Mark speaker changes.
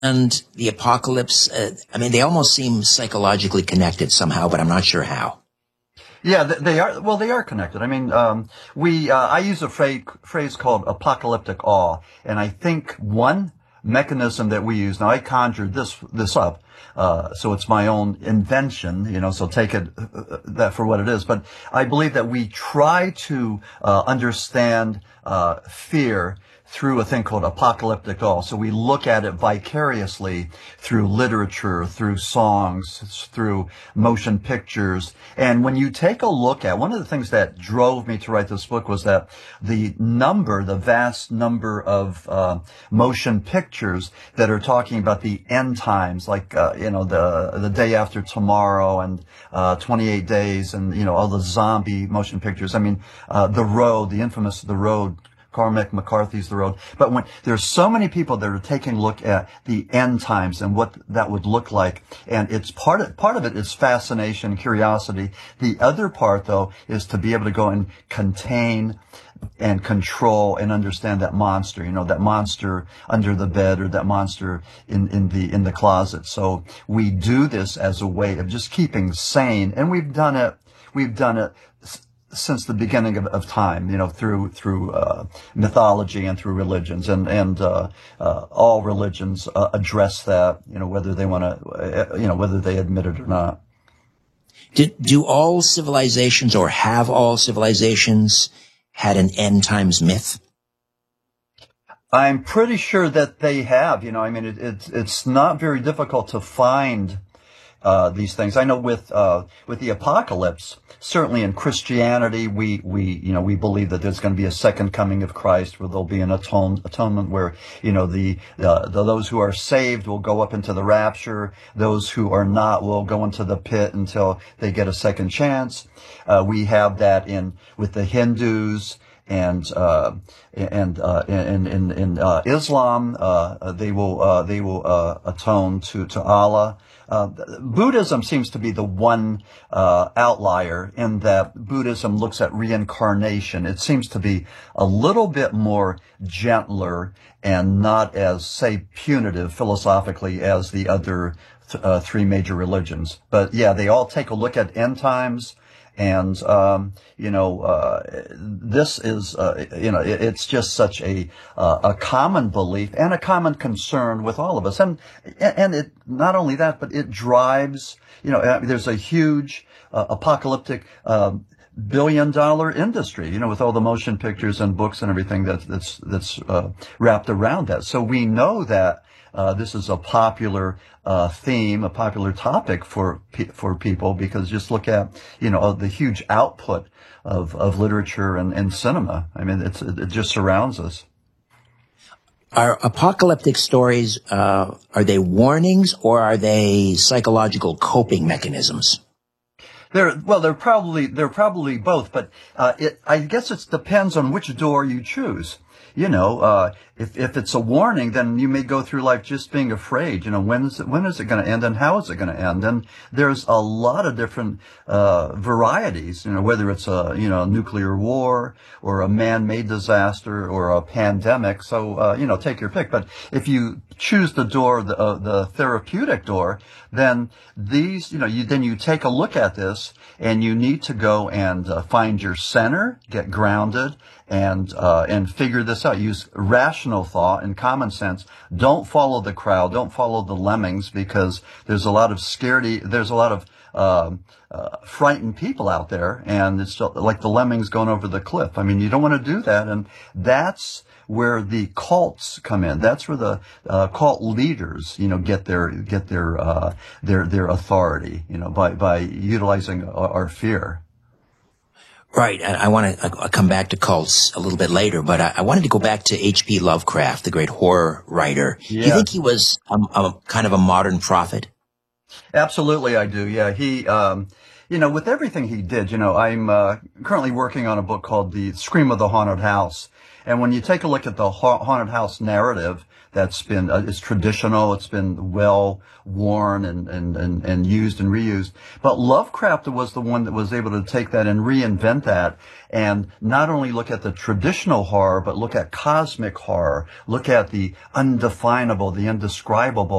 Speaker 1: and the apocalypse, I mean, they almost seem psychologically connected somehow, but I'm not sure how.
Speaker 2: Yeah, they are. Well, they are connected. I mean, I use a phrase called apocalyptic awe, and I think one mechanism that we use. Now, I conjured this up, so it's my own invention. So take it that for what it is. But I believe that we try to understand fear through a thing called apocalyptic awe. So we look at it vicariously through literature, through songs, through motion pictures. And when you take a look at, one of the things that drove me to write this book was that the vast number of motion pictures that are talking about the end times, like, the day after tomorrow and 28 days and, all the zombie motion pictures. I mean, the infamous The Road, Cormac McCarthy's The Road. But when there's so many people that are taking a look at the end times and what that would look like, and it's part of it is fascination, curiosity. The other part, though, is to be able to go and contain and control and understand that monster, that monster under the bed or that monster in the closet. So we do this as a way of just keeping sane, and we've done it since the beginning of time, through mythology and through religions, and all religions address that, whether they want to, whether they admit it or not.
Speaker 1: Do all civilizations, or have all civilizations, had an end times myth?
Speaker 2: I'm pretty sure that they have. It's not very difficult to find these things. I know with the apocalypse, certainly in Christianity, we believe that there's going to be a second coming of Christ, where there'll be an atonement where, those who are saved will go up into the rapture. Those who are not will go into the pit until they get a second chance. We have that with the Hindus. And in Islam, they will atone to Allah. Buddhism seems to be the one outlier in that Buddhism looks at reincarnation. It seems to be a little bit more gentler and not as, say, punitive philosophically as the other three major religions. But yeah, they all take a look at end times. And, this is, it's just such a common belief and a common concern with all of us. And it, not only that, but it drives, there's a huge, apocalyptic, billion-dollar industry, with all the motion pictures and books and everything that's wrapped around that. So we know that this is a popular theme, a popular topic for people, because just look at the huge output of literature and cinema. I mean, it just surrounds us.
Speaker 1: Are apocalyptic stories are they warnings, or are they psychological coping mechanisms?
Speaker 2: They're probably both, but I guess it depends on which door you choose. If it's a warning, then you may go through life just being afraid. When is it going to end, and how is it going to end? And there's a lot of different varieties. Whether it's a nuclear war or a man-made disaster or a pandemic. So take your pick. But if you choose the door, the therapeutic door, then you take a look at this, and you need to go and find your center, get grounded, and figure this out. Use rational thought and common sense. Don't follow the crowd. Don't follow the lemmings, because there's a lot of there's a lot of frightened people out there, and it's like the lemmings going over the cliff. I mean, you don't want to do that, and that's where the cults come in. That's where the cult leaders, get their authority, by utilizing our fear.
Speaker 1: Right. I want to come back to cults a little bit later, but I wanted to go back to H.P. Lovecraft, the great horror writer. Yeah. Do you think he was a kind of a modern prophet?
Speaker 2: Absolutely, I do. Yeah, he, with everything he did, I'm currently working on a book called The Scream of the Haunted House. And when you take a look at the haunted house narrative, that's been, it's traditional. It's been well worn and used and reused. But Lovecraft was the one that was able to take that and reinvent that, and not only look at the traditional horror, but look at cosmic horror, look at the undefinable, the indescribable.